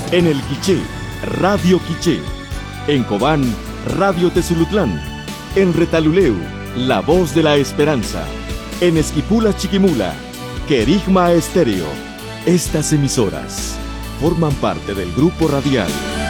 En El Quiché, Radio Quiché. En Cobán, Radio Tezulutlán. En Retaluleu, La Voz de la Esperanza. En Esquipula Chiquimula, Querigma Estéreo. Estas emisoras forman parte del grupo radial